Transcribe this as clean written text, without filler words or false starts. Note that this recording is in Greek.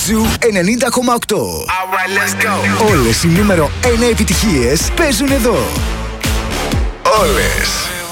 Ζου 90,8. Alright, let's go. Όλες οι νούμερο 1 επιτυχίες παίζουν εδώ. Όλες